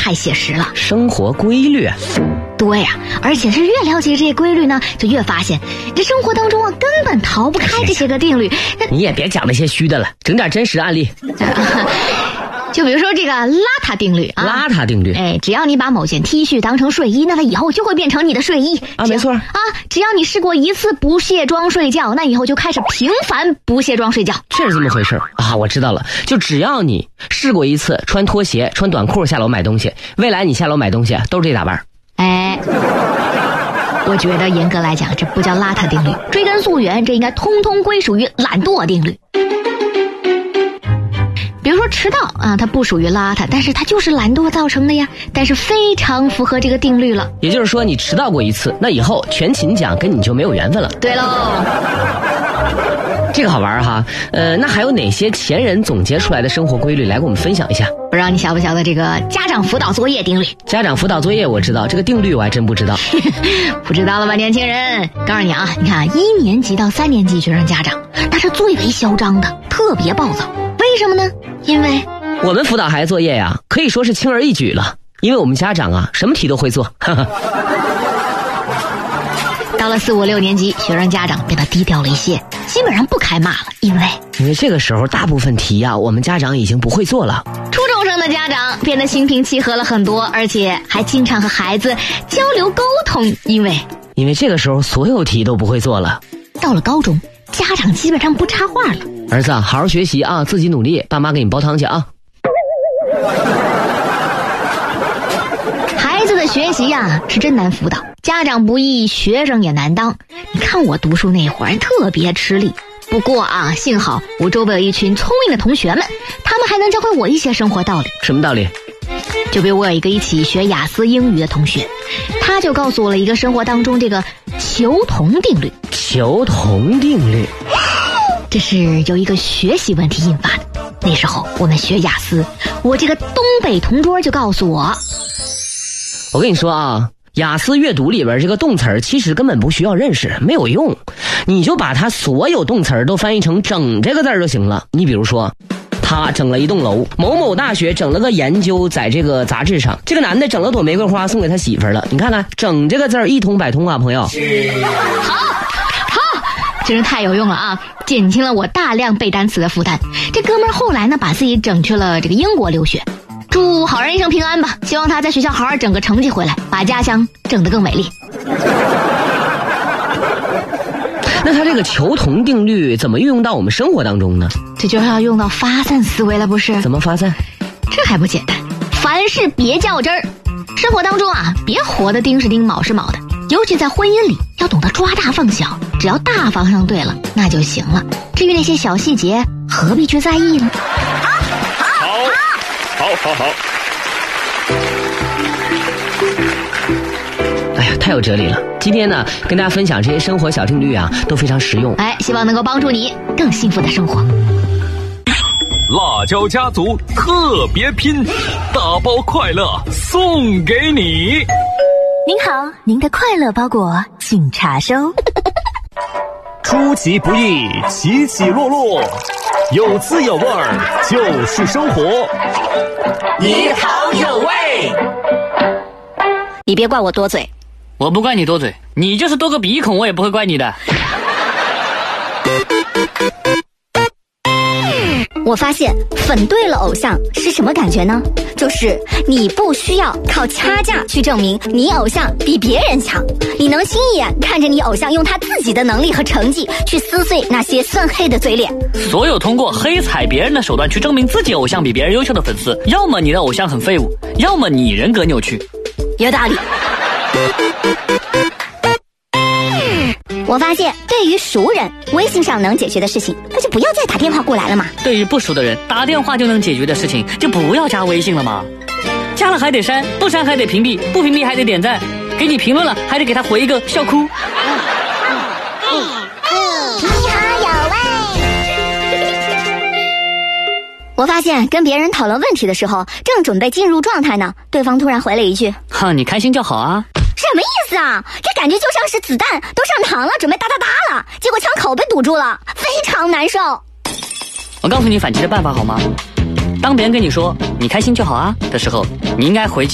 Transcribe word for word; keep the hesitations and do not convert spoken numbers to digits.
太写实了。 生活规律。 对呀、啊，而且是越了解这些规律呢，就越发现这生活当中啊根本逃不开这些个定律。 你也别讲那些虚的了，整点真实案例。 就比如说这个邋遢定律啊， 邋遢定律， 哎，只要你把某件 T 恤当成睡衣，那它以后就会变成你的睡衣啊，没错啊。 只要你试过一次不卸妆睡觉，那以后就开始频繁不卸妆睡觉。 这是这么回事啊，我知道了。就只要你试过一次穿拖鞋、穿短裤下楼买东西，未来你下楼买东西都是这打扮。 哎，我觉得严格来讲，这不叫邋遢定律，追根溯源，这应该通通归属于懒惰定律。比如说迟到啊，它不属于邋遢，但是它就是懒惰造成的呀，但是非常符合这个定律了。 也就是说你迟到过一次，那以后全勤奖跟你就没有缘分了。 对喽， 这个好玩哈。呃，那还有哪些前人总结出来的生活规律来给我们分享一下？ 不知道你晓不晓得这个家长辅导作业定律？ 家长辅导作业我知道，这个定律我还真不知道。 不知道了吧，年轻人？告诉你啊，你看一年级到三年级学生家长，那是最为嚣张的，特别暴躁。为什么呢？因为我们辅导孩子作业呀，可以说是轻而易举了，因为我们家长啊，什么题都会做。 到了四五六年级，学生家长变得低调了一些，基本上不开骂了，因为因为这个时候大部分题呀，我们家长已经不会做了。 初中生的家长变得心平气和了很多，而且还经常和孩子交流沟通，因为因为这个时候所有题都不会做了。 到了高中，家长基本上不插话了。 儿子啊，好好学习啊，自己努力，爸妈给你煲汤去啊。 孩子的学习呀、啊、是真难辅导，家长不易，学生也难当。你看我读书那会儿特别吃力，不过啊，幸好我周围有一群聪明的同学们，他们还能教会我一些生活道理。 什么道理？ 就比如我有一个一起学雅思英语的同学，他就告诉我了一个生活当中这个求同定律。 求同定律， 这是由一个学习问题引发的。那时候我们学雅思，我这个东北同桌就告诉我， 我跟你说啊，雅思阅读里边这个动词其实根本不需要认识，没有用，你就把它所有动词都翻译成整这个字就行了。你比如说，他整了一栋楼，某某大学整了个研究在这个杂志上，这个男的整了朵玫瑰花送给他媳妇了。你看看整这个字一通百通啊，朋友。 好好，真是太有用了啊，减轻了我大量背单词的负担。这哥们儿后来呢，把自己整去了这个英国留学。祝好人一生平安吧，希望他在学校好好整个成绩回来，把家乡整得更美丽。 那他这个求同定律怎么运用到我们生活当中呢？ 这就是要用到发散思维了，不是？ 怎么发散？ 这还不简单，凡事别较真儿。生活当中啊，别活得丁是丁卯是卯的，尤其在婚姻里要懂得抓大放小，只要大方向对了那就行了，至于那些小细节何必去在意呢？ 好好好好， 哎呀，太有哲理了。今天呢，跟大家分享这些生活小定律啊，都非常实用。 哎，希望能够帮助你更幸福的生活。 辣椒家族特别拼，大包快乐送给你。 您好，您的快乐包裹请查收。 出其不意，起起落落，有滋有味儿，就是生活。 你好有味。 你别怪我多嘴， 我不怪你多嘴，你就是多个鼻孔我也不会怪你的。 我发现粉对了偶像是什么感觉呢？就是你不需要靠掐架去证明你偶像比别人强，你能亲眼看着你偶像用他自己的能力和成绩去撕碎那些算黑的嘴脸。 所有通过黑踩别人的手段去证明自己偶像比别人优秀的粉丝，要么你的偶像很废物，要么你人格扭曲。 有道理。我发现对于熟人，微信上能解决的事情，那就不要再打电话过来了嘛。 对于不熟的人，打电话就能解决的事情，就不要加微信了嘛。加了还得删，不删还得屏蔽，不屏蔽还得点赞，给你评论了还得给他回一个笑哭。 你好有味。我发现跟别人讨论问题的时候，正准备进入状态呢，对方突然回了一句： 哈，你开心就好啊。 什么意思啊？这感觉就像是子弹都上膛了，准备哒哒哒了，结果枪口被堵住了，非常难受。 我告诉你反击的办法好吗？当别人跟你说你开心就好啊的时候，你应该回击